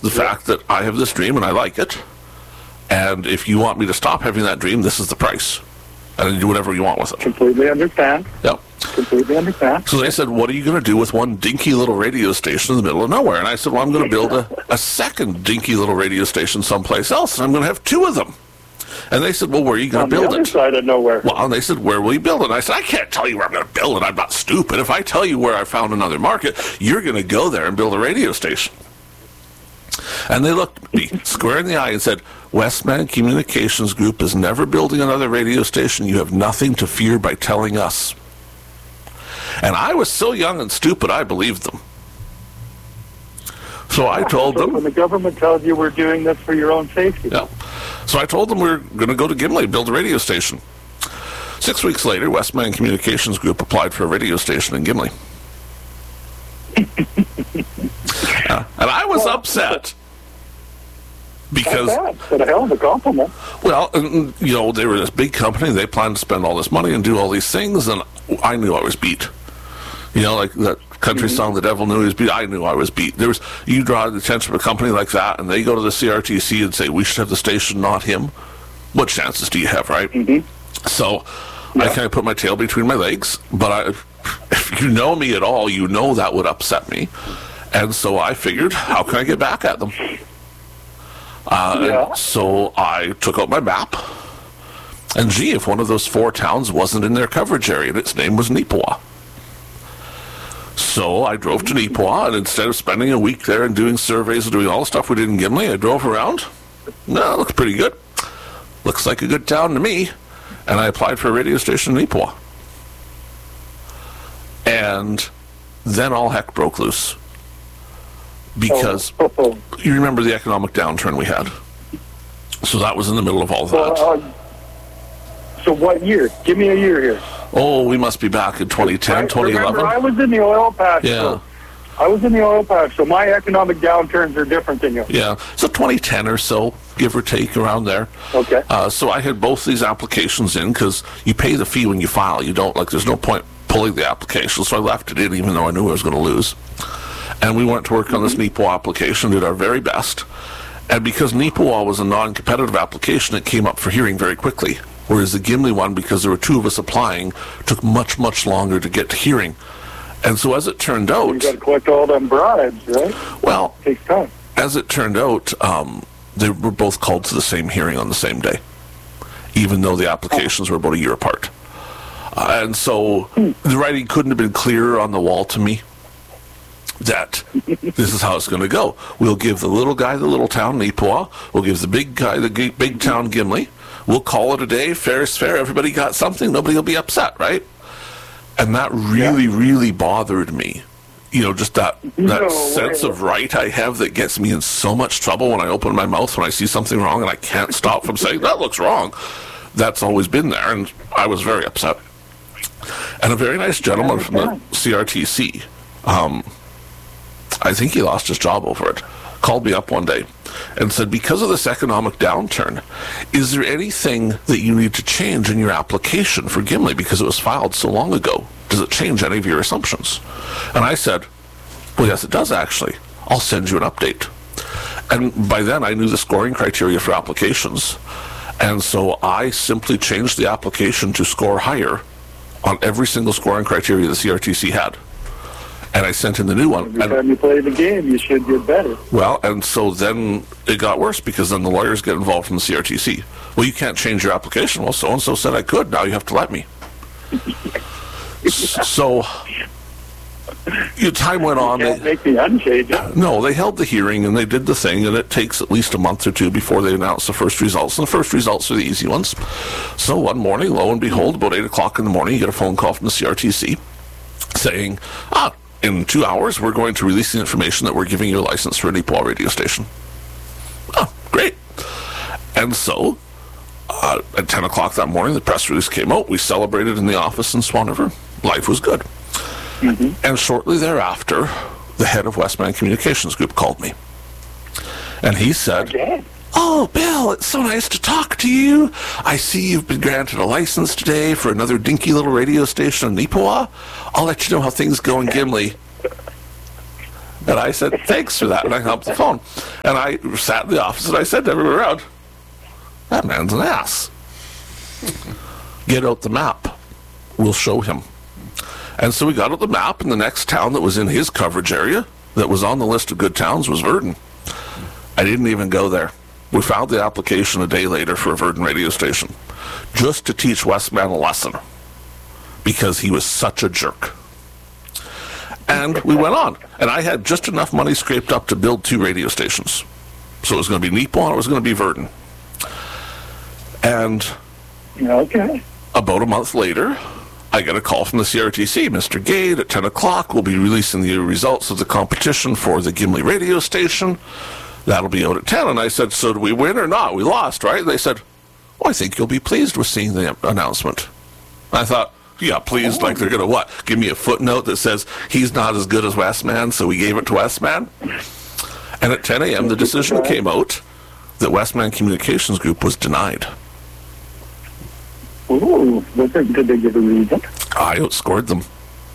the fact that I have this dream and I like it. And if you want me to stop having that dream, this is the price. And then do whatever you want with it. Completely understand. Yep. Completely understand. So they said, what are you going to do with one dinky little radio station in the middle of nowhere? And I said, well, I'm going to build a second dinky little radio station someplace else, and I'm going to have two of them. And they said, well, where are you going to build it? On the other side of nowhere. Well, and they said, where will you build it? And I said, I can't tell you where I'm going to build it. I'm not stupid. If I tell you where I found another market, you're going to go there and build a radio station. And they looked me square in the eye and said, Westman Communications Group is never building another radio station. You have nothing to fear by telling us. And I was so young and stupid, I believed them. So I told them... When the government tells you we're doing this for your own safety. Yeah. So I told them we're going to go to Gimli, build a radio station. 6 weeks later, Westman Communications Group applied for a radio station in Gimli. And I was upset. Because, but a hell of a compliment. Well, you know, they were this big company. They planned to spend all this money and do all these things, and I knew I was beat. You know, like that country song, "The Devil Knew He Was Beat." I knew I was beat. You draw the attention of a company like that, and they go to the CRTC and say, "We should have the station, not him." What chances do you have, right? So, I kind of put my tail between my legs. But if you know me at all, you know that would upset me, and so I figured, how can I get back at them? So I took out my map, and gee, if one of those four towns wasn't in their coverage area, and its name was Neepawa. So I drove to Neepawa, and instead of spending a week there and doing surveys and doing all the stuff we did in Gimli, I drove around. No, it looks pretty good. Looks like a good town to me. And I applied for a radio station in Neepawa. And then all heck broke loose. Because you remember the economic downturn we had. So that was in the middle of all that. So what year? Give me a year here. Oh, we must be back in 2010, 2011. Remember, I was in the oil patch. Yeah. So I was in the oil patch, so my economic downturns are different than yours. Yeah. So 2010 or so, give or take, around there. Okay. So I had both these applications in, because you pay the fee when you file. You don't, like, there's no point pulling the application. So I left it in, even though I knew I was going to lose. And we went to work on this Neepawa application, did our very best. And because Neepawa was a non-competitive application, it came up for hearing very quickly. Whereas the Gimli one, because there were two of us applying, took much, much longer to get to hearing. And so as it turned out... You got to collect all them bribes, right? Well, it takes time. As it turned out, they were both called to the same hearing on the same day, even though the applications were about a year apart. And so the writing couldn't have been clearer on the wall to me that this is how it's going to go. We'll give the little guy the little town, Neepawa. We'll give the big guy the big town, Gimli. We'll call it a day. Fair is fair. Everybody got something. Nobody will be upset, right? And that really, really bothered me. You know, just that sense of right I have that gets me in so much trouble when I open my mouth when I see something wrong and I can't stop from saying, that looks wrong. That's always been there, and I was very upset. And a very nice gentleman from the CRTC, I think he lost his job over it, called me up one day and said, because of this economic downturn, is there anything that you need to change in your application for Gimli because it was filed so long ago? Does it change any of your assumptions? And I said, well, yes, it does actually. I'll send you an update. And by then I knew the scoring criteria for applications. And so I simply changed the application to score higher on every single scoring criteria the CRTC had. And I sent in the new one. Every time you play the game, you should get better. Well, and so then it got worse because then the lawyers get involved from the CRTC. Well, you can't change your application. Well, so-and-so said I could. Now you have to let me. So time went on. You can't make the unchange it. No, they held the hearing and they did the thing, and it takes at least a month or two before they announce the first results. And the first results are the easy ones. So one morning, lo and behold, about 8 o'clock in the morning, you get a phone call from the CRTC saying, in 2 hours, we're going to release the information that we're giving you a license for a Neepawa radio station. Oh, great. And so, at 10 o'clock that morning, the press release came out. We celebrated in the office in Swan River. Life was good. And shortly thereafter, the head of Westman Communications Group called me. And he said, oh, Bill, it's so nice to talk to you. I see you've been granted a license today for another dinky little radio station in Neepawa. I'll let you know how things go in Gimli. And I said, thanks for that. And I hung up the phone. And I sat in the office and I said to everyone around, that man's an ass. Get out the map. We'll show him. And so we got out the map, and the next town that was in his coverage area that was on the list of good towns was Virden. I didn't even go there. We found the application a day later for a Virden radio station just to teach Westman a lesson because he was such a jerk. And we went on. And I had just enough money scraped up to build 2 radio stations. So it was going to be Neepawa and it was going to be Virden. And about a month later, I get a call from the CRTC. Mr. Gade, at 10 o'clock, we'll be releasing the results of the competition for the Gimli radio station. That'll be out at 10. And I said, so do we win or not? We lost, right? And they said, I think you'll be pleased with seeing the announcement. I thought, yeah, pleased, like they're going to what? Give me a footnote that says he's not as good as Westman, so we gave it to Westman? And at 10 a.m., the decision came out that Westman Communications Group was denied. Ooh, did they give a reason? I outscored them.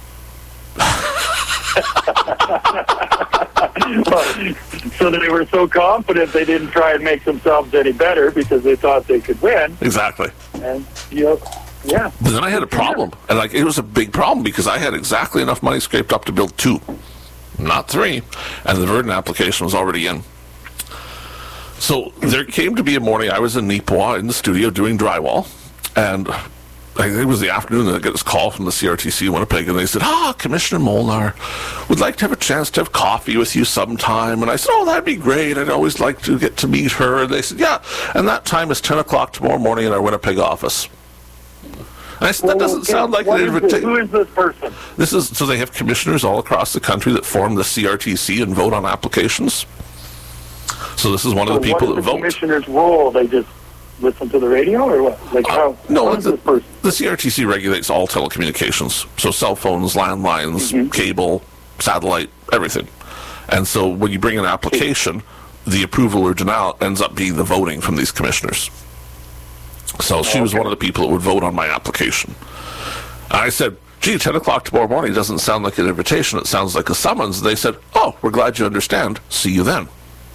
So they were so confident they didn't try and make themselves any better because they thought they could win. Exactly. And, But then I had a problem. And it was a big problem because I had exactly enough money scraped up to build 2, not 3. And the Virden application was already in. So there came to be a morning, I was in Neepawa in the studio doing drywall. And I think it was the afternoon that I got this call from the CRTC in Winnipeg, and they said, Commissioner Molnar would like to have a chance to have coffee with you sometime. And I said, that'd be great. I'd always like to get to meet her. And they said, yeah. And that time is 10 o'clock tomorrow morning in our Winnipeg office. And I said, that doesn't sound like an invitation. Who is this person? So they have commissioners all across the country that form the CRTC and vote on applications. So this is one of the people that vote. What is the commissioner's role? They just listen to the radio or what? How is this person? The CRTC regulates all telecommunications. So cell phones, landlines, cable, satellite, everything. And so when you bring an application, the approval or denial ends up being the voting from these commissioners. So she was one of the people that would vote on my application. And I said, 10 o'clock tomorrow morning doesn't sound like an invitation. It sounds like a summons. They said, we're glad you understand. See you then.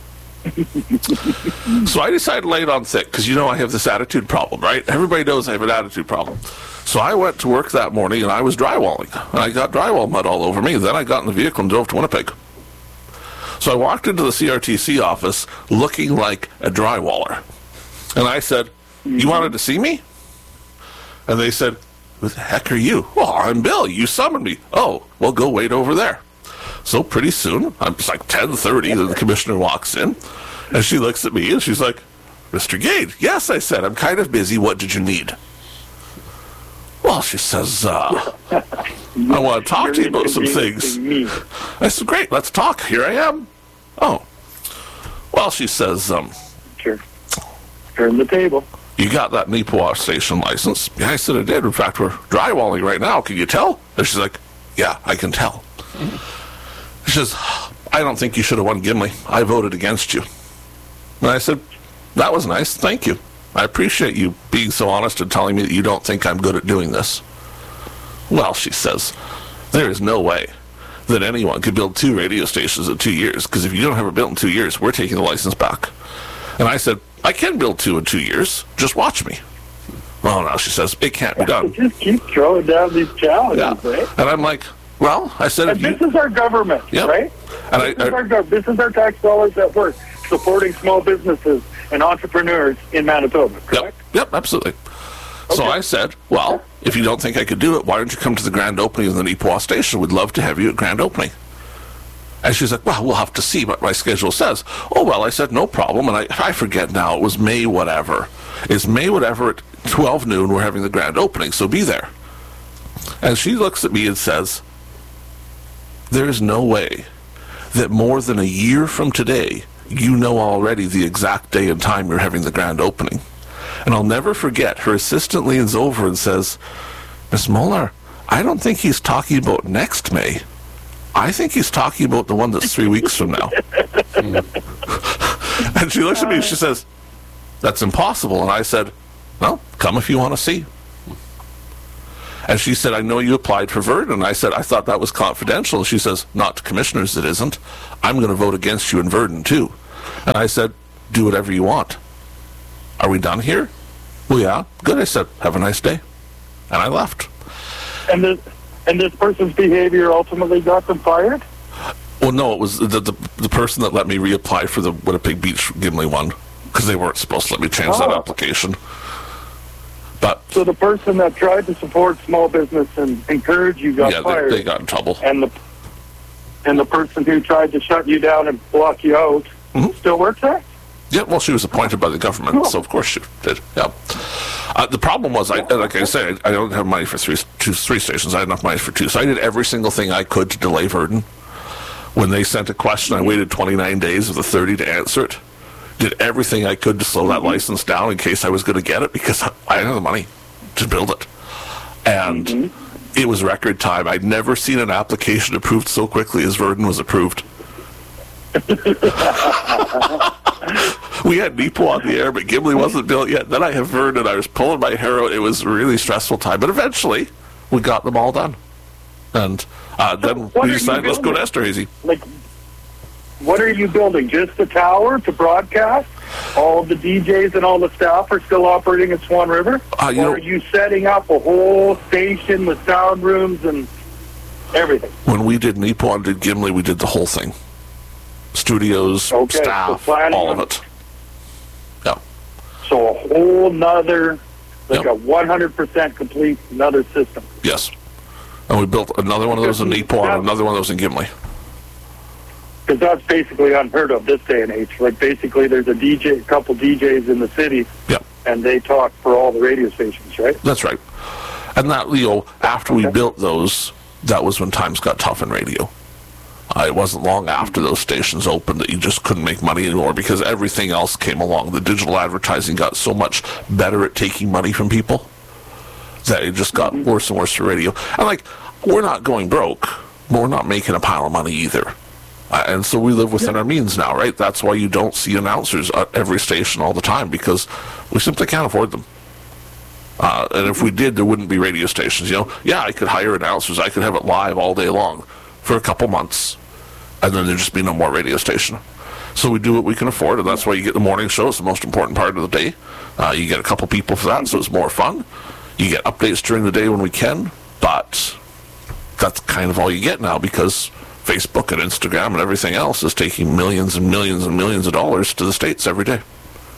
So I decided to lay it on thick because I have this attitude problem, right? Everybody knows I have an attitude problem. So I went to work that morning and I was drywalling. And I got drywall mud all over me. Then I got in the vehicle and drove to Winnipeg. So I walked into the CRTC office looking like a drywaller. And I said, you wanted to see me? And they said, who the heck are you? Well, I'm Bill. You summoned me. Oh, well, go wait over there. So pretty soon, it's like 10:30, and the commissioner walks in, and she looks at me, and she's like, Mr. Gade, yes, I said, I'm kind of busy. What did you need? Well, she says, I want to talk to you about some things. I said, great, let's talk. Here I am. Oh. Well, she says, Sure. Turn the table. You got that Neepawa station license? Yeah, I said I did. In fact, we're drywalling right now. Can you tell? And she's like, yeah, I can tell. She says, I don't think you should have won Gimli. I voted against you. And I said, that was nice. Thank you. I appreciate you being so honest and telling me that you don't think I'm good at doing this. Well, she says, there is no way that anyone could build 2 radio stations in 2 years, because if you don't have it built in 2 years, we're taking the license back. And I said, I can build 2 in 2 years. Just watch me. Well, now she says, it can't be done. Just keep throwing down these challenges, right? And I'm like, well, I said... And this is our government, right? And this is our tax dollars at work, supporting small businesses and entrepreneurs in Manitoba, correct? Yep, absolutely. Okay. So I said, well, if you don't think I could do it, why don't you come to the grand opening of the Neepawa station? We'd love to have you at grand opening. And she's like, well, we'll have to see what my schedule says. Oh, well, I said, no problem. And I forget now. It was May whatever. It's May whatever at 12 noon. We're having the grand opening, so be there. And she looks at me and says, there is no way that more than a year from today, you know already the exact day and time you're having the grand opening. And I'll never forget, her assistant leans over and says, Miss Molnar, I don't think he's talking about next May. I think he's talking about the one that's 3 weeks from now. And she looks at me and she says, that's impossible. And I said, well, come if you want to see. And she said, I know you applied for Verdun. And I said, I thought that was confidential. And she says, not to commissioners, it isn't. I'm going to vote against you in Verdun, too. And I said, do whatever you want. Are we done here? Well, yeah. Good. I said, have a nice day. And I left. And this person's behavior ultimately got them fired? Well, no, it was the person that let me reapply for the Winnipeg Beach Gimli one, because they weren't supposed to let me change that application. But so the person that tried to support small business and encourage you got fired. They got in trouble. And the person who tried to shut you down and block you out still works there? Yeah, well, she was appointed by the government, so of course she did. Yeah. The problem was, like I say, I don't have money for three stations. I had enough money for 2. So I did every single thing I could to delay Verdun. When they sent a question, I waited 29 days of the 30 to answer it. Did everything I could to slow that license down in case I was going to get it, because I didn't have the money to build it. And it was record time. I'd never seen an application approved so quickly as Verdun was approved. We had Nepo on the air, but Gimli wasn't built yet. Then I have Verdun. I was pulling my hair out. It was a really stressful time. But eventually, we got them all done. And then we decided, let's go to Esterhazy. Like, what are you building? Just the tower to broadcast? All the DJs and all the staff are still operating at Swan River? Or are you setting up a whole station with sound rooms and everything? When we did Nepo and did Gimli, we did the whole thing. Studios, staff, all of it. Yeah. So a whole nother, a 100% complete another system. Yes. And we built another one of those in Nepo and another one of those in Gimli. Because that's basically unheard of this day and age. Like, basically, there's a couple DJs in the city, and they talk for all the radio stations, right? That's right. And that, after we built those, that was when times got tough in radio. It wasn't long after those stations opened that you just couldn't make money anymore, because everything else came along. The digital advertising got so much better at taking money from people that it just got worse and worse for radio. And, we're not going broke, but we're not making a pile of money either. And so we live within our means now, right? That's why you don't see announcers at every station all the time, because we simply can't afford them. And if we did, there wouldn't be radio stations. Yeah, I could hire announcers. I could have it live all day long for a couple months, and then there'd just be no more radio station. So we do what we can afford, and that's why you get the morning show. It's the most important part of the day. You get a couple people for that, so it's more fun. You get updates during the day when we can, but that's kind of all you get now, because Facebook and Instagram and everything else is taking millions and millions and millions of dollars to the States every day.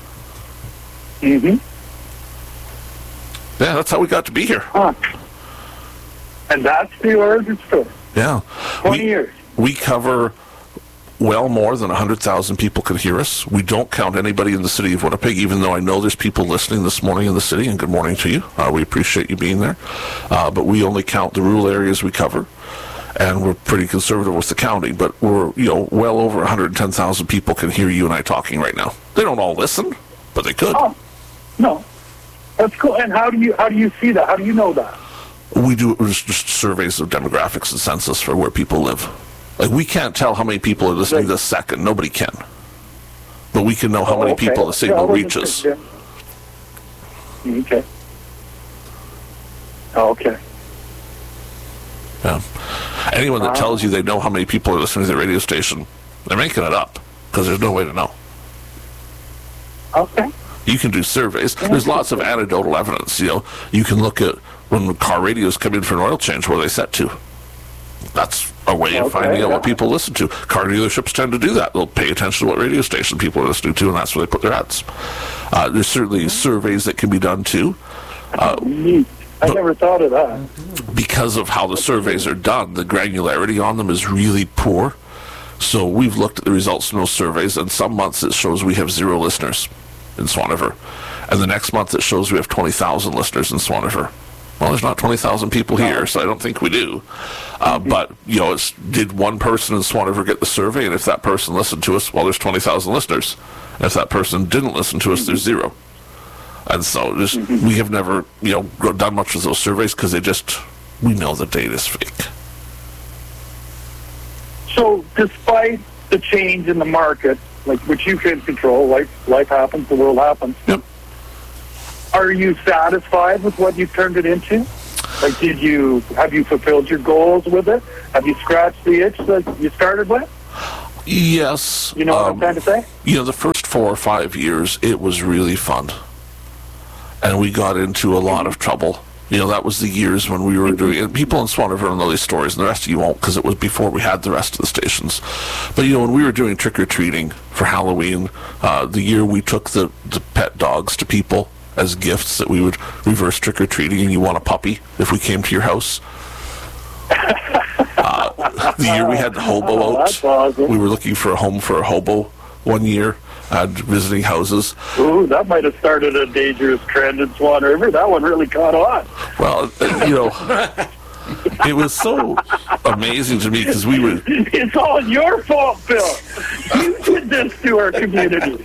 Yeah, that's how we got to be here. And that's the origin story. Yeah. 20 years. We cover well more than 100,000 people can hear us. We don't count anybody in the city of Winnipeg, even though I know there's people listening this morning in the city, and good morning to you. We appreciate you being there. But we only count the rural areas we cover, and we're pretty conservative with the counting, but we're, well over 110,000 people can hear you and I talking right now. They don't all listen, but they could. Oh, no. That's cool. And how do you see that? How do you know that? We do just surveys of demographics and census for where people live. We can't tell how many people are listening this second. Nobody can. But we can know how many people the signal reaches. Okay. Okay. Yeah. Anyone that tells you they know how many people are listening to the radio station, they're making it up, because there's no way to know. Okay. You can do surveys. There's lots of anecdotal evidence. You can look at when car radios come in for an oil change, where they set to. That's a way of finding out what people listen to. Car dealerships tend to do that. They'll pay attention to what radio station people are listening to, and that's where they put their ads. There's certainly surveys that can be done, too. I never thought of that. Because of how the surveys are done, the granularity on them is really poor. So we've looked at the results from those surveys, and some months it shows we have 0 listeners in Swan River. And the next month it shows we have 20,000 listeners in Swan River. Well, there's not 20,000 people here, so I don't think we do. But, did one person in Swan River get the survey? And if that person listened to us, well, there's 20,000 listeners. And if that person didn't listen to us, there's 0. And so we have never, done much with those surveys, because we know the data's fake. So despite the change in the market, which you can control, life happens, the world happens. Yep. Are you satisfied with what you've turned it into? Like, have you fulfilled your goals with it? Have you scratched the itch that you started with? Yes. You know what I'm trying to say? The first 4 or 5 years, it was really fun. And we got into a lot of trouble. That was the years when we were doing it. People in Swan River know these stories, and the rest of you won't, because it was before we had the rest of the stations. But, when we were doing trick-or-treating for Halloween, the year we took the pet dogs to people as gifts, that we would reverse trick-or-treating, and you want a puppy if we came to your house. The year we had the hobo out, awesome. We were looking for a home for a hobo one year, visiting houses. Ooh, that might have started a dangerous trend in Swan River. That one really caught on. Well, it was so amazing to me because we would... It's all your fault, Bill. You did this to our community.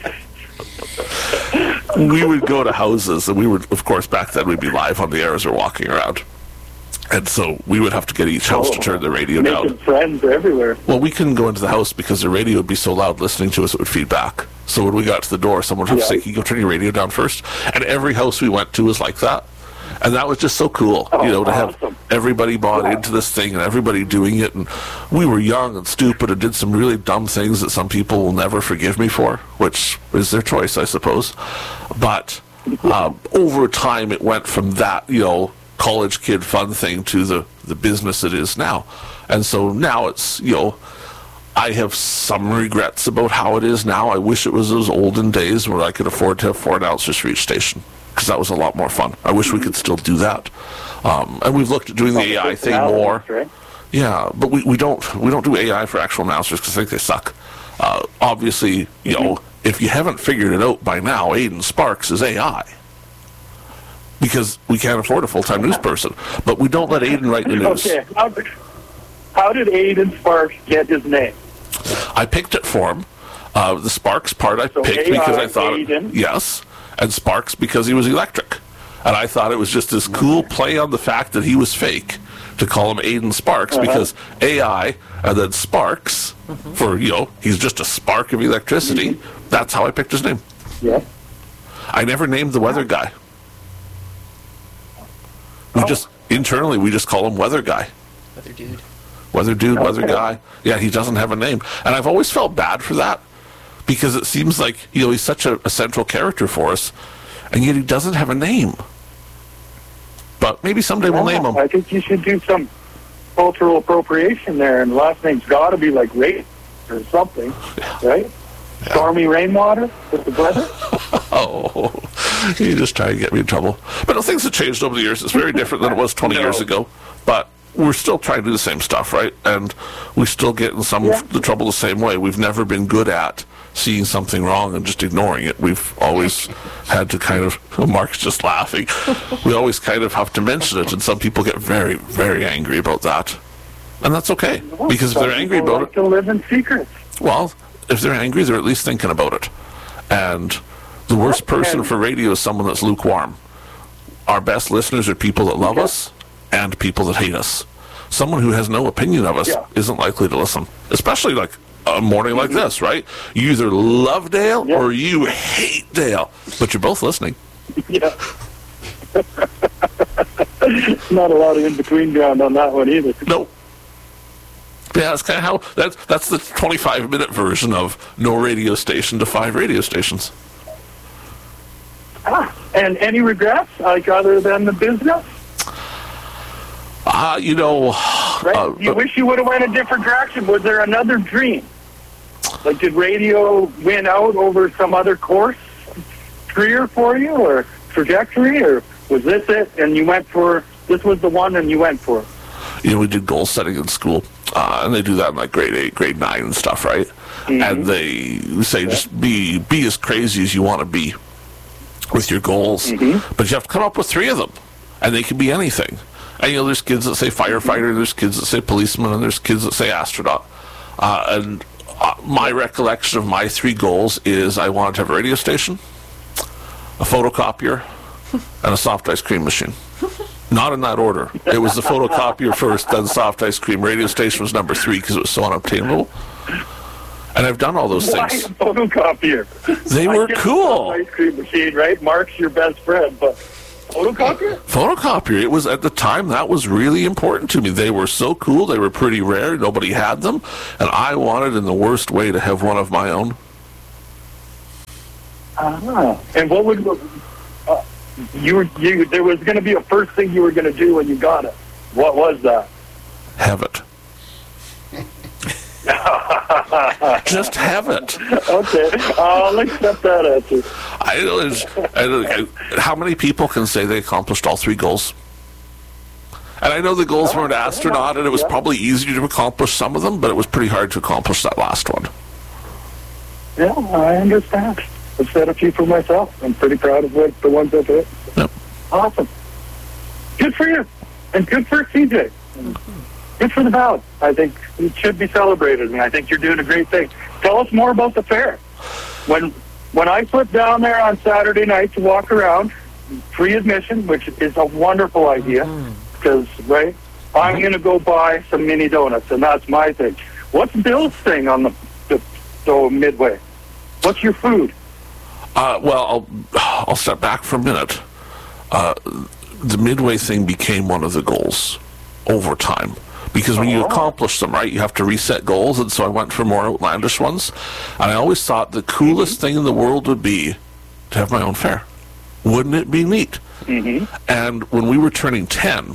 We would go to houses, and we would, of course, back then we'd be live on the air as we're walking around. And so we would have to get each house to turn the radio down. Making friends everywhere. Well, we couldn't go into the house because the radio would be so loud listening to us it would feed back. So when we got to the door, someone would say, "Can you go turn your radio down first?" And every house we went to was like that. And that was just so cool, to have everybody bought into this thing and everybody doing it. And we were young and stupid and did some really dumb things that some people will never forgive me for, which is their choice, I suppose. But over time, it went from that, college kid fun thing to the business it is now. And so now it's, I have some regrets about how it is now. I wish it was those olden days where I could afford to have 4 announcers for each station, because that was a lot more fun. I wish we could still do that. And we've looked at doing the AI thing more. Right? Yeah, but we don't do AI for actual announcers because I think they suck. Obviously, if you haven't figured it out by now, Aiden Sparks is AI. Because we can't afford a full-time news person. But we don't let Aiden write the news. Okay. How did Aiden Sparks get his name? I picked it for him. The Sparks part I picked because I thought... Yes. And Sparks because he was electric. And I thought it was just this cool play on the fact that he was fake to call him Aiden Sparks because AI and then Sparks for, he's just a spark of electricity. That's how I picked his name. Yeah. I never named the weather guy. Internally, we just call him Weather Guy. Weather Dude. Weather Dude, Weather Guy. Yeah, he doesn't have a name. And I've always felt bad for that because it seems like, he's such a central character for us, and yet he doesn't have a name. But maybe someday we'll name him. I think you should do some cultural appropriation there, and the last name's got to be like Ray or something, right? Yeah. Stormy Rainwater with the weather? Oh, you just try to get me in trouble. But things have changed over the years. It's very different than it was 20 years ago. But we're still trying to do the same stuff, right? And we still get in some of the trouble the same way. We've never been good at seeing something wrong and just ignoring it. We've always had to kind of... Mark's just laughing. We always kind of have to mention it, and some people get very, very angry about that. And that's okay, because if they're angry about it... to live in secrets. Well, if they're angry, they're at least thinking about it. And the worst person for radio is someone that's lukewarm. Our best listeners are people that love us and people that hate us. Someone who has no opinion of us isn't likely to listen, especially like a morning like this, right? You either love Dale or you hate Dale, but you're both listening. Yeah. Not a lot of in-between ground on that one either. No. Yeah, that's kind of how... That's the 25-minute version of no radio station to 5 radio stations. And any regrets, like other than the business? Right? You wish you would have went a different direction. Was there another dream? Like, did radio win out over some other course career for you, or trajectory, or was this it, and you went for... This was the one, and you went for it? We did goal setting in school, and they do that in like grade 8, grade 9 and stuff, right? And they say just be as crazy as you want to be with your goals, but you have to come up with 3 of them, and they can be anything. And there's kids that say firefighter, there's kids that say policeman, and there's kids that say astronaut. And my recollection of my 3 goals is I wanted to have a radio station, a photocopier, and a soft ice cream machine. Not in that order. It was the photocopier first, then soft ice cream. Radio station was number 3 because it was so unobtainable. And I've done all those things. Why a photocopier? They were cool. Ice cream machine, right? Mark's your best friend, but Photocopier? Photocopier. It was, at the time, that was really important to me. They were so cool. They were pretty rare. Nobody had them. And I wanted, in the worst way, to have one of my own. And what would... there was going to be a first thing you were going to do when you got it. What was that? Have it. Just have it. Okay, I'll accept that answer. How many people can say they accomplished all 3 goals? And I know the goals weren't astronaut, and it was probably easier to accomplish some of them, but it was pretty hard to accomplish that last one. Yeah, I understand. I've said a few for myself. I'm pretty proud of the ones I've hit. Yep. Awesome. Good for you. And good for CJ. Good for the Valley. I think it should be celebrated, and I think you're doing a great thing. Tell us more about the fair. When I put down there on Saturday night to walk around, free admission, which is a wonderful idea, because, right, I'm going to go buy some mini donuts, and that's my thing. What's Bill's thing on the Midway? What's your food? Well, I'll step back for a minute. The Midway thing became one of the goals over time. Because when you accomplish them, right, you have to reset goals, and so I went for more outlandish ones. And I always thought the coolest thing in the world would be to have my own fair. Wouldn't it be neat? Mm-hmm. And when we were turning 10...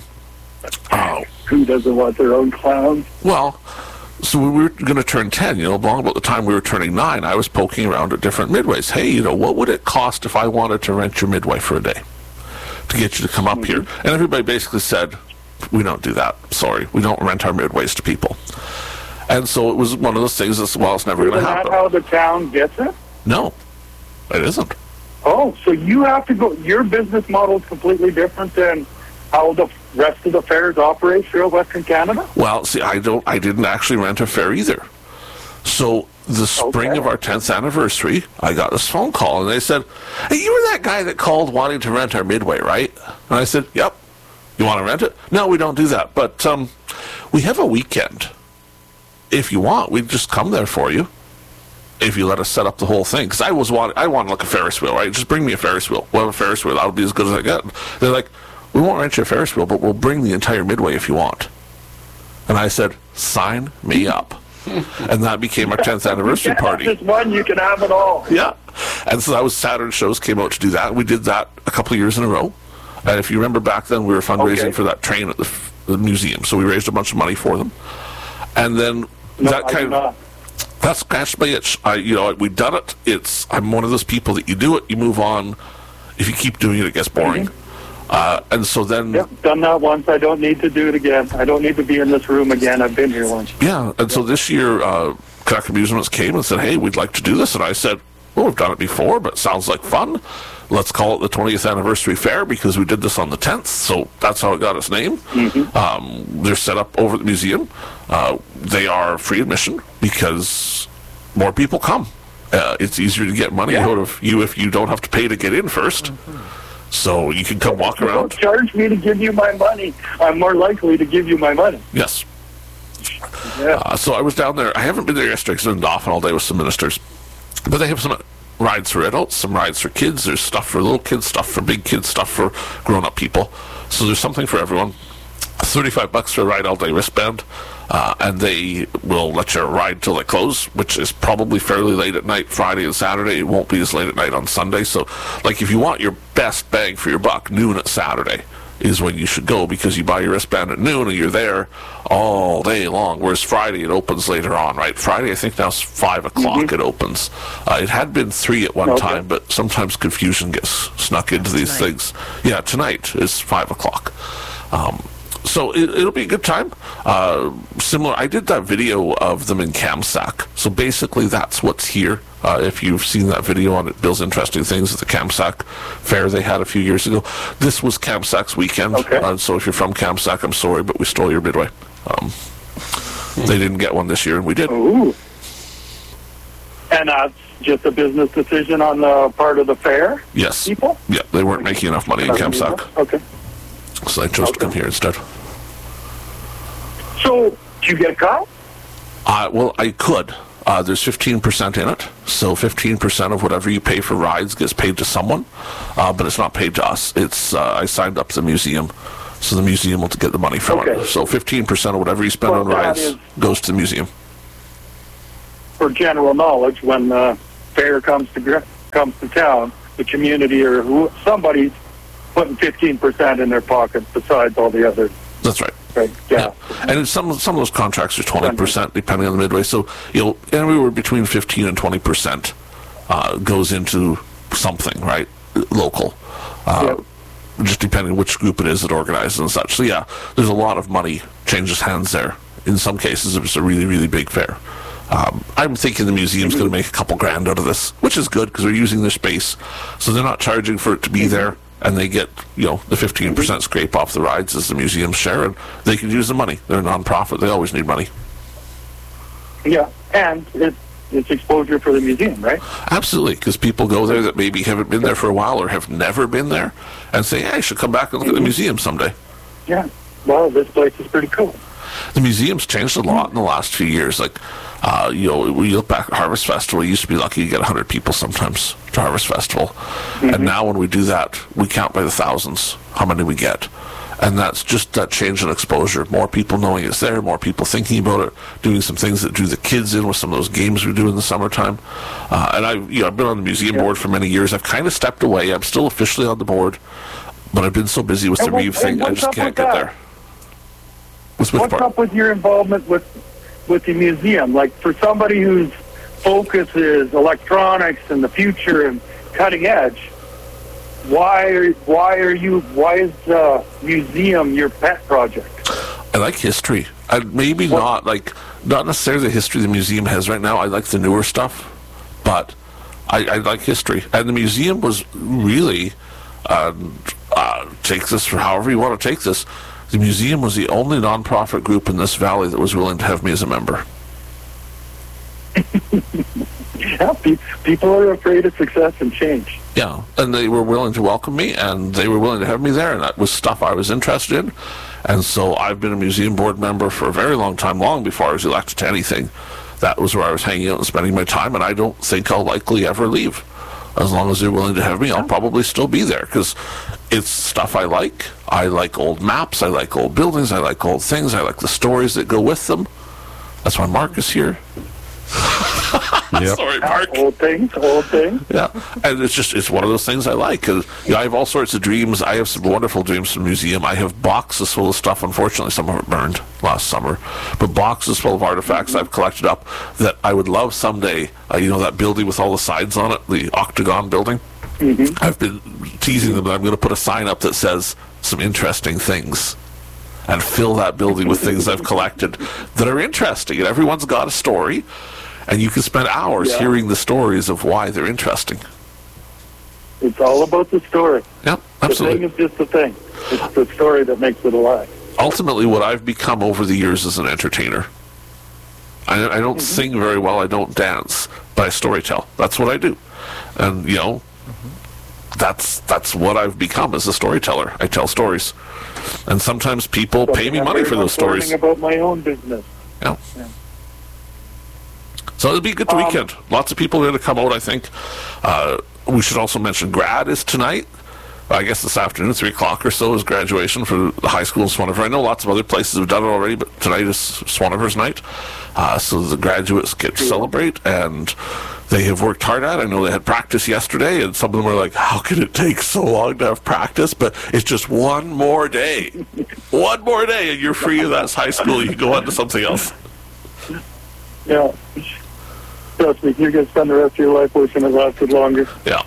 who doesn't want their own clowns? Well, so when we were going to turn 10, along about the time we were turning 9, I was poking around at different Midways. Hey, what would it cost if I wanted to rent your Midway for a day to get you to come up here? And everybody basically said... We don't do that. Sorry. We don't rent our Midways to people. And so it was one of those things that's, well, it's never going to happen. Isn't that how the town gets it? No, it isn't. Oh, so you have to go, your business model is completely different than how the rest of the fairs operate throughout Western Canada? Well, see, I didn't actually rent a fair either. So the spring of our 10th anniversary, I got this phone call, and they said, hey, you were that guy that called wanting to rent our Midway, right? And I said, yep. You want to rent it? No, we don't do that. But we have a weekend. If you want, we'd just come there for you. If you let us set up the whole thing. Because I want like a Ferris wheel, right? Just bring me a Ferris wheel. We'll have a Ferris wheel. That'll be as good as I get. They're like, we won't rent you a Ferris wheel, but we'll bring the entire Midway if you want. And I said, sign me up. And that became our 10th anniversary party. Just one, you can have it all. Yeah. And so that was Saturn shows came out to do that. We did that a couple of years in a row. And if you remember back then, we were fundraising for that train at the museum. So we raised a bunch of money for them. And then that's scratched my itch. We've done it. I'm one of those people that you do it, you move on. If you keep doing it, it gets boring. And so then... Yep, done that once. I don't need to do it again. I don't need to be in this room again. I've been here once. Yeah, and so this year, Quebec Amusements came and said, hey, we'd like to do this. And I said, well, we've done it before, but it sounds like fun. Let's call it the 20th anniversary fair because we did this on the 10th, so that's how it got its name. They're set up over at the museum. They are free admission because more people come. It's easier to get money out of you if you don't have to pay to get in first. So you can come walk around. Don't charge me to give you my money. I'm more likely to give you my money. Yes. So I was down there. I haven't been there yesterday because I've been off all day with some ministers. But they have some rides for adults, some rides for kids. There's stuff for little kids, stuff for big kids, stuff for grown-up people. So there's something for everyone. $35 for a ride all-day wristband, and they will let you ride till they close, which is probably fairly late at night Friday and Saturday. It won't be as late at night on Sunday. So, like, if you want your best bang for your buck, noon at Saturday is when you should go because you buy your wristband at noon and you're there all day long, whereas Friday it opens later on, right? Friday I think now it's 5 o'clock it opens. It had been 3 at one time, but sometimes confusion gets snuck into these things. Yeah, tonight is 5 o'clock. So it'll be a good time. Similar, I did that video of them in Kamsack. So basically that's what's here. If you've seen that video on it, Bill's Interesting Things at the Kamsack Fair they had a few years ago. This was Kamsack's weekend. So if you're from Kamsack, I'm sorry, but we stole your Midway. They didn't get one this year, and we did. Ooh. And that's just a business decision on the part of the fair? Yes. People? Yeah, they weren't making enough money in Kamsack. Okay. So I chose to come here instead. So, did you get a car? Well, I could. There's 15% in it, so 15% of whatever you pay for rides gets paid to someone, but it's not paid to us. It's I signed up to the museum, so the museum will get the money from it. So 15% of whatever you spend on rides goes to the museum. For general knowledge, when the fair comes to town, the community or somebody's putting 15% in their pocket besides all the other. That's right. Right. Yeah. And some of those contracts are 20%, depending on the midway. So anywhere between 15 and 20% goes into something, right? Local. Just depending on which group it is that organizes and such. So yeah, there's a lot of money changes hands there. In some cases, it's a really, really big fair. I'm thinking the museum's going to make a couple grand out of this, which is good because they're using their space, so they're not charging for it to be there. And they get, the 15% scrape off the rides as the museum's share, and they can use the money. They're a non-profit. They always need money. Yeah, and it's exposure for the museum, right? Absolutely, because people go there that maybe haven't been there for a while or have never been there and say, hey, I should come back and look at the museum someday. Yeah, well, this place is pretty cool. The museum's changed a lot in the last few years. Like, when you look back at Harvest Festival, you used to be lucky to get 100 people sometimes to Harvest Festival. And now when we do that, we count by the thousands how many we get. And that's just that change in exposure. More people knowing it's there, more people thinking about it, doing some things that drew the kids in with some of those games we do in the summertime. And I've been on the museum board for many years. I've kind of stepped away. I'm still officially on the board, but I've been so busy with the Reeve thing, I just can't get there. What's up with your involvement with the museum? Like, for somebody whose focus is electronics and the future and cutting edge, why is the museum your pet project? I like history. Not necessarily the history the museum has right now. I like the newer stuff, but I like history. And the museum was really, take this for however you want to take this, the museum was the only non-profit group in this valley that was willing to have me as a member. Yeah, people are afraid of success and change. Yeah, and they were willing to welcome me, and they were willing to have me there, and that was stuff I was interested in. And so I've been a museum board member for a very long time, long before I was elected to anything. That was where I was hanging out and spending my time, and I don't think I'll likely ever leave. As long as they're willing to have me, I'll probably still be there, because it's stuff I like. I like old maps, I like old buildings, I like old things, I like the stories that go with them. That's why Mark is here. Yep. Sorry, Mark. Old things. Yeah, and it's one of those things I like. Cause, I have all sorts of dreams. I have some wonderful dreams from the museum. I have boxes full of stuff. Unfortunately, some of it burned last summer. But boxes full of artifacts I've collected up that I would love someday. That building with all the sides on it, the octagon building. Mm-hmm. I've been teasing them that I'm going to put a sign up that says some interesting things. And fill that building with things I've collected that are interesting. And everyone's got a story. And you can spend hours hearing the stories of why they're interesting. It's all about the story. Yep, absolutely. The thing is just the thing. It's the story that makes it alive. Ultimately, what I've become over the years is an entertainer. I don't sing very well, I don't dance, but I storytell. That's what I do. And, that's what I've become as a storyteller. I tell stories. And sometimes people pay me money for those stories. About my own business. Yeah. So it'll be a good weekend. Lots of people are going to come out, I think. We should also mention grad is tonight. I guess this afternoon, 3 o'clock or so, is graduation for the high school in Swan River. I know lots of other places have done it already, but tonight is Swan River's night. So the graduates get to celebrate, and they have worked hard at it. I know they had practice yesterday, and some of them were like, how can it take so long to have practice? But it's just one more day. One more day, and you're free of that high school. You can go on to something else. Yeah. Trust me, you're going to spend the rest of your life wishing it lasted longer. Yeah.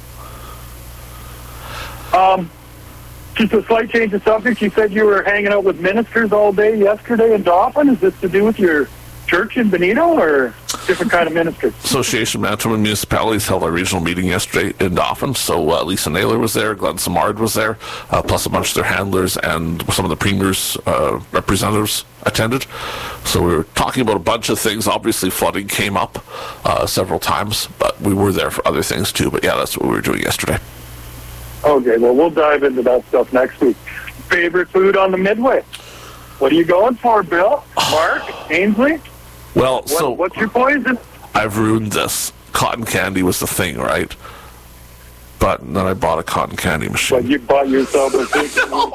Just a slight change of subject. You said you were hanging out with ministers all day yesterday in Dauphin. Is this to do with your church in Benito or different kind of ministers? Association of Manitoba Municipalities held a regional meeting yesterday in Dauphin. So Lisa Naylor was there, Glenn Samard was there, plus a bunch of their handlers and some of the premier's representatives attended. So we were talking about a bunch of things. Obviously, flooding came up several times, but we were there for other things too. But yeah, that's what we were doing yesterday. Okay, well, we'll dive into that stuff next week. Favorite food on the Midway? What are you going for, Bill? Mark? Ainsley? Well, what's your poison? I've ruined this. Cotton candy was the thing, right? But then I bought a cotton candy machine. But you bought yourself a big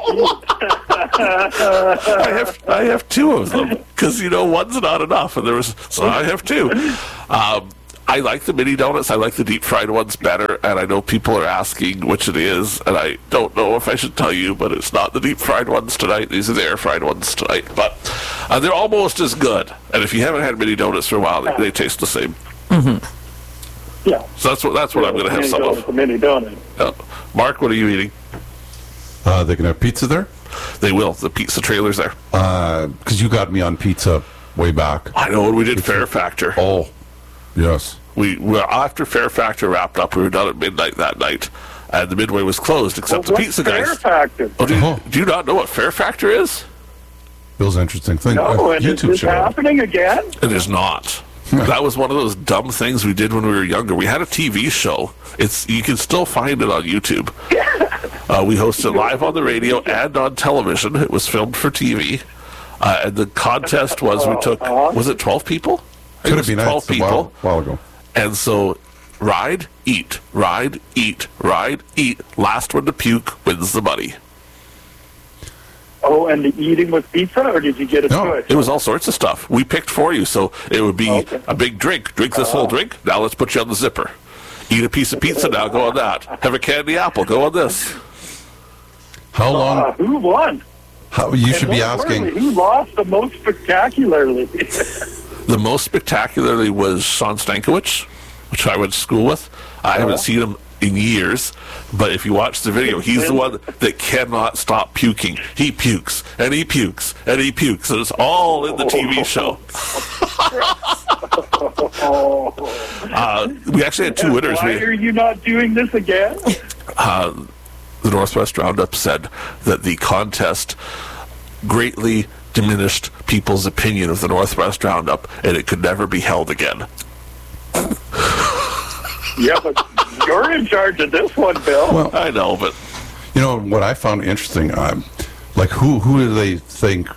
I have two of them because one's not enough, and so I have two. I like the mini donuts. I like the deep fried ones better, and I know people are asking which it is, and I don't know if I should tell you, but it's not the deep fried ones tonight. These are the air fried ones tonight, but they're almost as good. And if you haven't had mini donuts for a while, they taste the same. Mm-hmm. Yeah. So that's what I'm going to have some of. The mini donut. Mark, what are you eating? They can have pizza there? They will. The pizza trailer's there. Because you got me on pizza way back. I know when we did Fair Factor. Oh, yes. After Fair Factor wrapped up, we were done at midnight that night, and the Midway was closed except the pizza guys. Fair Factor? Oh, do you not know what Fair Factor is? Bill's interesting thing. No, and is this happening again? It is not. That was one of those dumb things we did when we were younger. We had a TV show. You can still find it on YouTube. We hosted live on the radio and on television. It was filmed for TV. And the contest was we took, was it 12 people? Could have been 12 people. A while ago. And so ride, eat, ride, eat, ride, eat. Last one to puke wins the money. Oh, and the eating was pizza, or did you get a choice? It was all sorts of stuff. We picked for you, so it would be a big drink. Drink this whole drink. Now let's put you on the zipper. Eat a piece of pizza now. Go on that. Have a candy apple. Go on this. How long? Who won? You should be asking. Who lost the most spectacularly? The most spectacularly was Sean Stankiewicz, which I went to school with. I haven't seen him in years, but if you watch the video, he's the one that cannot stop puking. He pukes, and he pukes, and he pukes, and it's all in the TV show. We actually had two winners. Why are you not doing this again? The Northwest Roundup said that the contest greatly diminished people's opinion of the Northwest Roundup, and it could never be held again. Yeah, but you're in charge of this one, Bill. Well, I know, but what I found interesting, like who do they think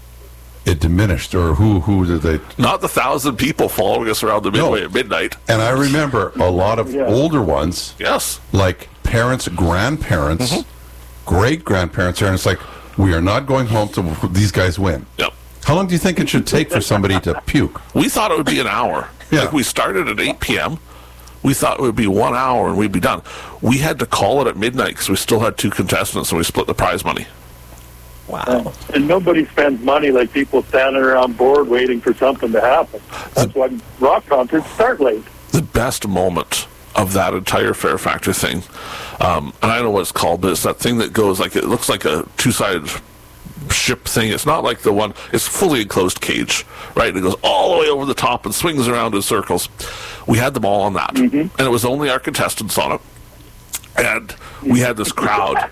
it diminished, or who did they? Not the 1,000 people following us around the Midway at midnight. And I remember a lot of older ones. Yes, like parents, grandparents, great grandparents, and it's like, we are not going home till these guys win. Yep. How long do you think it should take for somebody to puke? We thought it would be an hour. Yeah. Like we started at 8 p.m. We thought it would be 1 hour and we'd be done. We had to call it at midnight because we still had two contestants and we split the prize money. Wow. And nobody spends money like people standing around bored waiting for something to happen. That's why rock concerts start late. The best moment of that entire Fair Factor thing, and I don't know what it's called, but it's that thing that goes like, it looks like a two-sided ship thing. It's not like the one, it's fully enclosed cage, right? It goes all the way over the top and swings around in circles. We had them all on that, and it was only our contestants on it, and we had this crowd.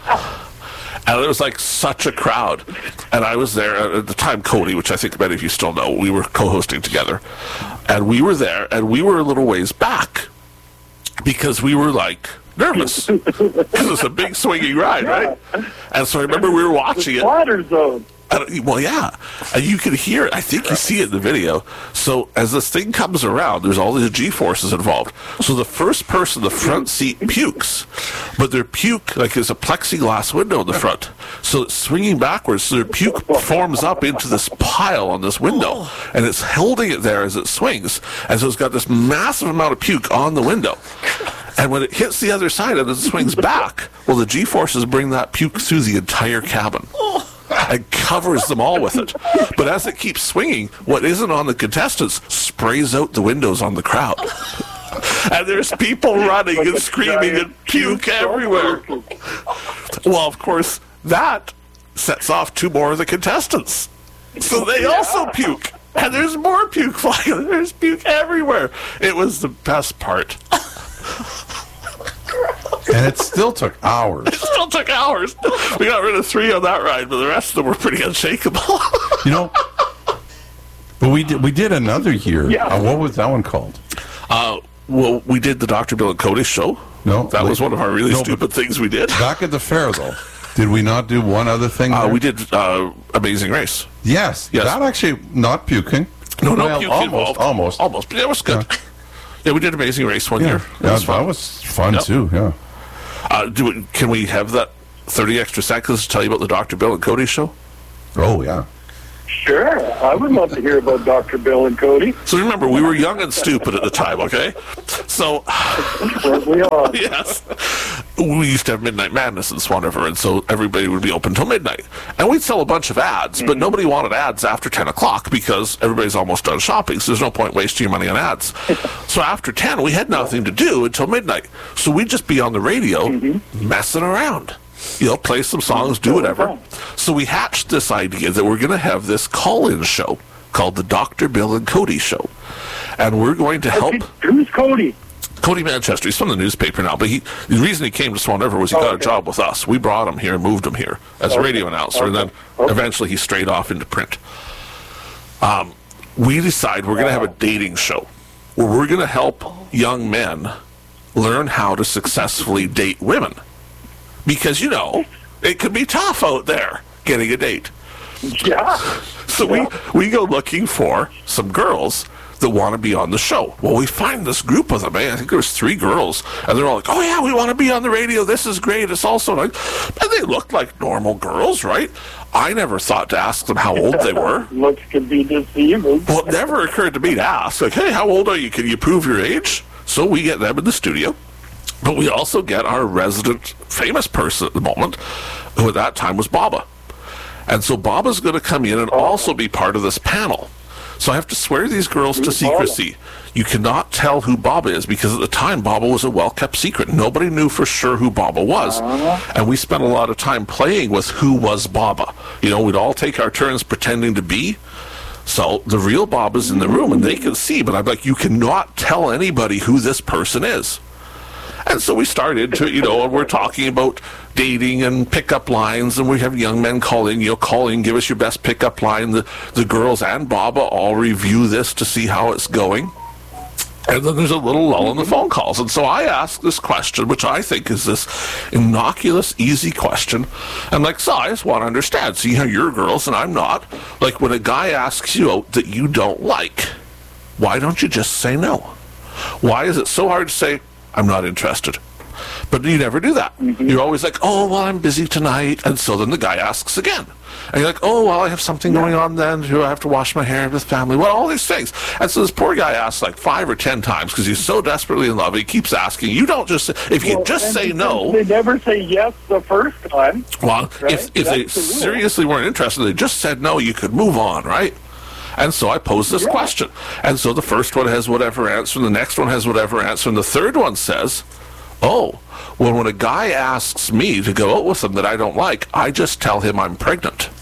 And it was like such a crowd. And I was there at the time, Cody, which I think many of you still know, we were co-hosting together. And we were there, and we were a little ways back because we were like nervous. Because it's a big swinging ride, right? And so I remember we were watching it. Water zone. Well, yeah. And you can hear it. I think you see it in the video. So as this thing comes around, there's all these G-forces involved. So the first person, the front seat, pukes. But their puke, like there's a plexiglass window in the front. So it's swinging backwards. So their puke forms up into this pile on this window. And it's holding it there as it swings. And so it's got this massive amount of puke on the window. And when it hits the other side and it swings back, well, the G-forces bring that puke through the entire cabin. And covers them all with it. But as it keeps swinging, what isn't on the contestants sprays out the windows on the crowd. And there's people running and screaming and puke everywhere. Well, of course, that sets off two more of the contestants. So they also puke. And there's more puke flying. There's puke everywhere. It was the best part. And it still took hours. It still took hours. We got rid of 3 on that ride, but the rest of them were pretty unshakable. But we did another year. Yeah. What was that one called? Well, we did the Dr. Bill and Cody show. No. That was one of our really stupid things we did. Back at the fair, though, did we not do one other thing there? We did Amazing Race. Yes. That actually, not puking. No, Well, puke almost, involved. Almost, but it was good. Yeah, we did Amazing Race one year. That was fun too, yeah. Can we have that 30 extra seconds to tell you about the Dr. Bill and Cody show? Oh, yeah. Sure. I would love to hear about Dr. Bill and Cody. So remember, we were young and stupid at the time, okay? So, We are. yes, we used to have Midnight Madness in Swan River, and so everybody would be open till midnight. And we'd sell a bunch of ads, but nobody wanted ads after 10 o'clock because everybody's almost done shopping, so there's no point wasting your money on ads. So after 10, we had nothing to do until midnight. So we'd just be on the radio messing around. Play some songs, do whatever. So we hatched this idea that we're going to have this call-in show called the Dr. Bill and Cody Show. And we're going to help... Who's Cody? Cody Manchester. He's from the newspaper now, but the reason he came to Swan River was he got a job with us. We brought him here and moved him here as a radio announcer, and then eventually he strayed off into print. We decide we're going to have a dating show where we're going to help young men learn how to successfully date women. Because, it could be tough out there getting a date. Yeah. So we go looking for some girls that want to be on the show. Well, we find this group of them. I think there was 3 girls, and they're all like, oh, yeah, we want to be on the radio. This is great. It's also like... And they looked like normal girls, right? I never thought to ask them how old they were. Looks can be deceiving. Well, it never occurred to me to ask, like, hey, how old are you? Can you prove your age? So we get them in the studio. But we also get our resident famous person at the moment, who at that time was Baba. And so Baba's going to come in and also be part of this panel. So I have to swear these girls to secrecy. You cannot tell who Baba is, because at the time Baba was a well-kept secret. Nobody knew for sure who Baba was. And we spent a lot of time playing with who was Baba. We'd all take our turns pretending to be. So the real Baba's in the room, and they can see, but I'm like, you cannot tell anybody who this person is. And so we started to, and we're talking about dating and pickup lines, and we have young men call in, give us your best pickup line. The girls and Baba all review this to see how it's going. And then there's a little lull in the phone calls. And so I ask this question, which I think is this innocuous, easy question. I'm like, so I just want to understand. See how you're girls and I'm not. Like, when a guy asks you out that you don't like, why don't you just say no? Why is it so hard to say, I'm not interested? But you never do that. You're always like, oh, well, I'm busy tonight. And so then the guy asks again. And you're like, oh, well, I have something going on then. I have to wash my hair with family. Well, all these things. And so this poor guy asks like 5 or 10 times because he's so desperately in love. He keeps asking. You don't just, if you just say no. They never say yes the first time. Well, right? if they seriously weren't interested, they just said no, you could move on, right? And so I posed this question. And so the first one has whatever answer, and the next one has whatever answer, and the third one says, oh, well, when a guy asks me to go out with him that I don't like, I just tell him I'm pregnant.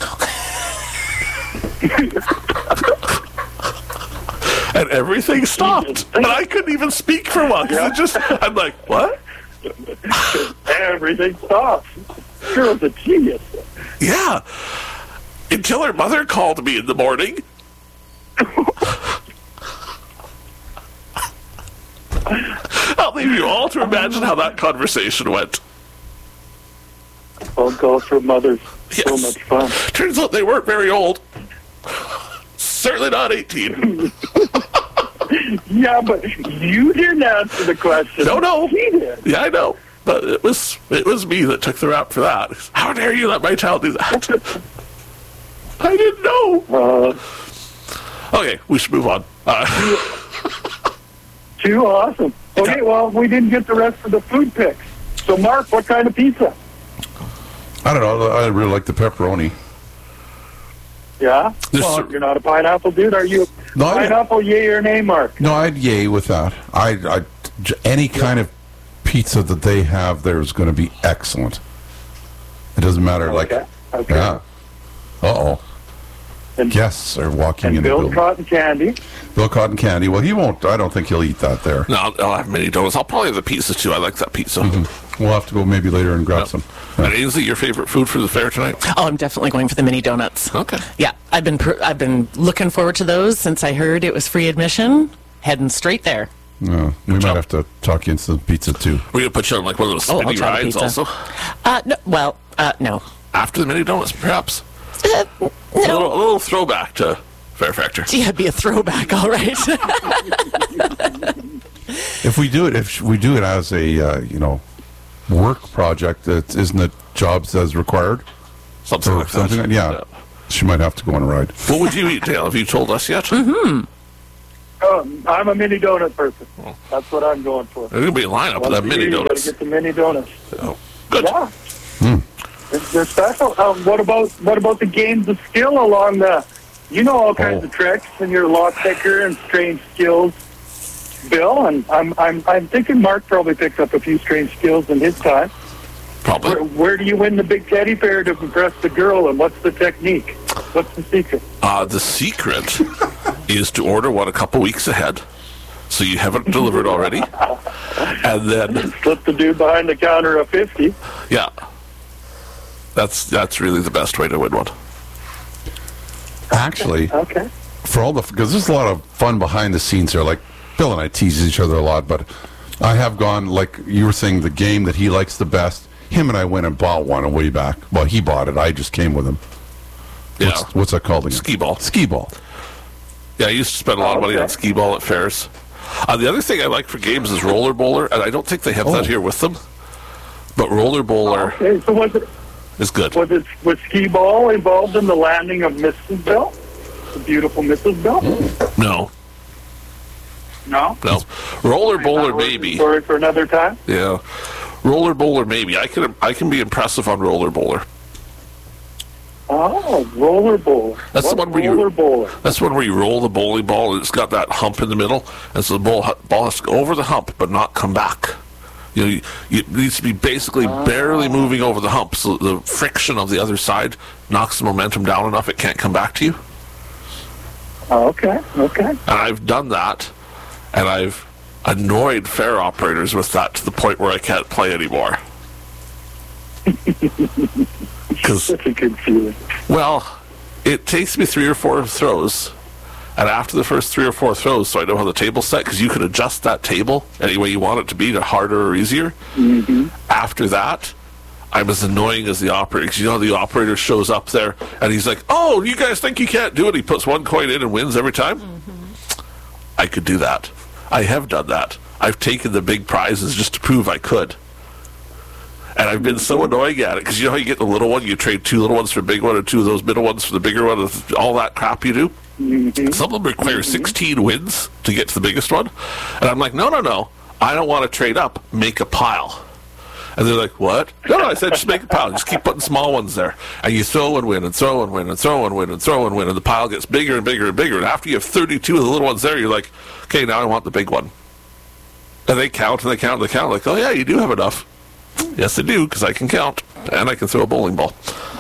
And everything stopped. And I couldn't even speak for a while. I'm like, what? Everything stops. Girl's a genius. Yeah. Until her mother called me in the morning. I'll leave you all to imagine how that conversation went. Phone calls from mothers. Yes. So much fun. Turns out they weren't very old. Certainly not 18. Yeah, but you didn't answer the question. No. He did. Yeah, I know. But it was me that took the rap for that. How dare you let my child do that? I didn't know. Okay, we should move on. Too awesome. Okay, well, we didn't get the rest of the food picks. So, Mark, what kind of pizza? I don't know. I really like the pepperoni. Yeah? Well, you're not a pineapple dude? Are you a pineapple, yay or nay, Mark? No, I'd yay with that. Any kind of pizza that they have there is going to be excellent. It doesn't matter. Okay. Yeah. Uh-oh. And guests are walking in the Bill building. Cotton Candy. Bill Cotton Candy. Well, he won't. I don't think he'll eat that there. No, I'll have mini donuts. I'll probably have the pizza, too. I like that pizza. Mm-hmm. We'll have to go maybe later and grab some. Yeah. And Ainsley, your favorite food for the fair tonight? Oh, I'm definitely going for the mini donuts. Okay. Yeah, I've been looking forward to those since I heard it was free admission. Heading straight there. No, we might have to talk you into some pizza, too. We're going to put you on like one of those spinny rides also? No. After the mini donuts, perhaps? No. A little throwback to Fair factor. Yeah, it'd be a throwback, all right. If we do it as a work project, isn't it jobs as required? Something like that. Yeah. She might have to go on a ride. What would you eat, Dale? Have you told us yet? I'm a mini donut person. That's what I'm going for. There's going to be a lineup of that mini donuts. You got to get the mini donuts. Oh, good. Yeah. They're special. What about the games of skill along the... You know all kinds of tricks, and you're a lot thicker and strange skills, Bill. And I'm thinking Mark probably picks up a few strange skills in his time. Probably. Where do you win the big teddy bear to impress the girl, and what's the technique? What's the secret? The secret is to order one a couple weeks ahead, so you have it delivered already, and then slip the dude behind the counter a 50. Yeah, that's really the best way to win one. Actually, okay. Because there's a lot of fun behind the scenes here. Like Bill and I tease each other a lot, but I have gone, like you were saying, the game that he likes the best. Him and I went and bought one a way back. Well, he bought it. I just came with him. Yeah. What's that called again? Skee ball. Skee ball. Yeah, I used to spend a lot of money on skee ball at fairs. The other thing I like for games is roller bowler, and I don't think they have that here with them. But roller bowler is good. Was skee ball involved in the landing of Mrs. Bell? The beautiful Mrs. Bell? No. No? No. Roller bowler, maybe. Story for another time? Yeah. Roller bowler, maybe. I can be impressive on roller bowler. Oh, roller bowler. That's the one where That's one where you roll the bowling ball and it's got that hump in the middle, and so the ball has to go over the hump but not come back. It needs to be basically barely moving over the hump, so the friction of the other side knocks the momentum down enough it can't come back to you. Okay. And I've done that, and I've annoyed fair operators with that to the point where I can't play anymore. That's a good feeling. Well, it takes me 3 or 4 throws, and after the first 3 or 4 throws, so I know how the table's set, because you can adjust that table any way you want it to be, to harder or easier. Mm-hmm. After that, I'm as annoying as the operator, because the operator shows up there, and he's like, "Oh, you guys think you can't do it?" He puts 1 coin in and wins every time. Mm-hmm. I could do that. I have done that. I've taken the big prizes just to prove I could. And I've been so annoying at it, because you know how you get the little one, you trade 2 little ones for a big one, and 2 of those middle ones for the bigger one, all that crap you do? Mm-hmm. Some of them require 16 wins to get to the biggest one. And I'm like, no, I don't want to trade up, make a pile. And they're like, what? No, I said just make a pile. Just keep putting small ones there. And you throw and win and throw and win and throw and win and throw and win. And the pile gets bigger and bigger and bigger. And after you have 32 of the little ones there, you're like, okay, now I want the big one. And they count and they count and they count. Like, oh, yeah, you do have enough. Yes, I do, because I can count. And I can throw a bowling ball.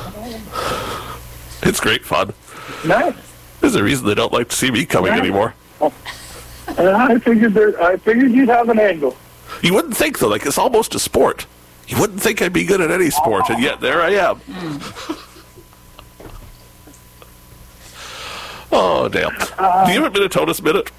It's great fun. Nice. There's a reason they don't like to see me coming anymore. I figured you'd have an angle. You wouldn't think, though. Like, it's almost a sport. You wouldn't think I'd be good at any sport, and yet there I am. Oh, damn. Do you have a Minnetonus Minute?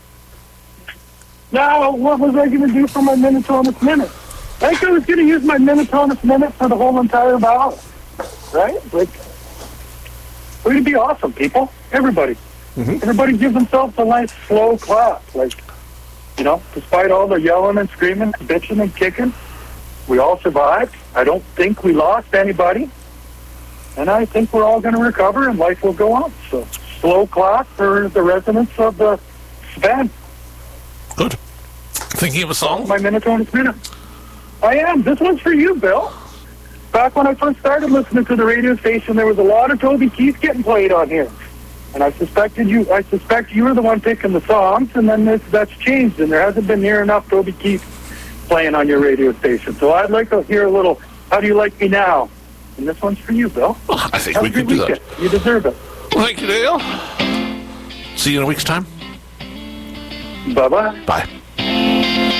No, what was I going to do for my Minnetonus Minute? I think I was going to use my Minnetonus Minute for the whole entire ballot. Right? Like, we're going to be awesome, people. Everybody. Mm-hmm. Everybody gives themselves a nice, slow clap. Like, despite all the yelling and screaming, bitching and kicking, we all survived. I don't think we lost anybody. And I think we're all going to recover and life will go on. So, slow clap for the residents of the Span. Good. Thinking of a song? My Minnetonus Minute. I am. This one's for you, Bill. Back when I first started listening to the radio station, there was a lot of Toby Keith getting played on here. And I suspect you were the one picking the songs, and then that's changed, and there hasn't been near enough Toby Keith playing on your radio station. So I'd like to hear a little, How Do You Like Me Now? And this one's for you, Bill. Well, I think we could do that. You deserve it. Well, thank you, Dale. See you in a week's time. Bye-bye. Bye.